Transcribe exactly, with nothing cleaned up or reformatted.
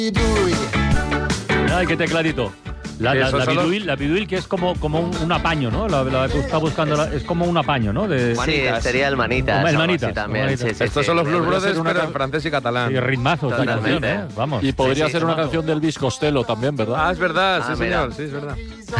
Ay, qué tecladito. La, la, la, solo... biduil, la biduil que es como, como un, un apaño, ¿no? La, la que está buscando la, es como un apaño, ¿no? De... Sí, sería el Manitas. El Manitas también. Manitas. Sí, sí, Estos sí, son los sí, Blues Brothers, una... pero en francés y catalán. Sí, ritmazos. Totalmente. Canción, ¿eh? Vamos. Y podría sí, sí, ser una tomato. canción del Elvis Costello también, ¿verdad? Ah, es verdad, Ah, sí, mira. señor, sí, es verdad.